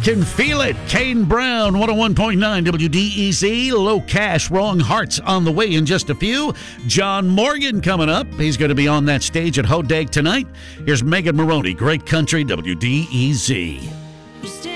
Can Feel It. Kane Brown, 101.9 WDEZ. Low Cash, Wrong Hearts on the way in just a few. John Morgan coming up. He's going to be on that stage at Hodag tonight. Here's Megan Maroney, Great Country, WDEZ.